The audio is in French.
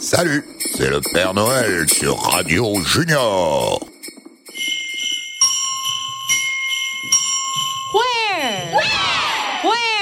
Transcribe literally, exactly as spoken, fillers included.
Salut, c'est le Père Noël sur Radio Junior. Where? Where? Where?